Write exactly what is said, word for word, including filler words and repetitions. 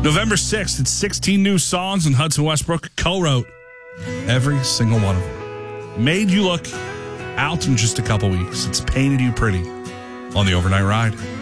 November sixth, it's sixteen new songs, and Hudson Westbrook co-wrote every single one of them. Made you look out in just a couple weeks. It's Painted You Pretty on the Overnight Ride.